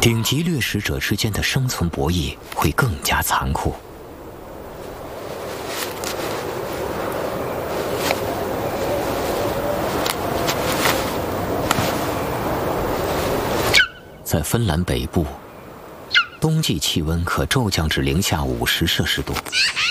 顶级掠食者之间的生存博弈会更加残酷。在芬兰北部，冬季气温可骤降至零下50摄氏度。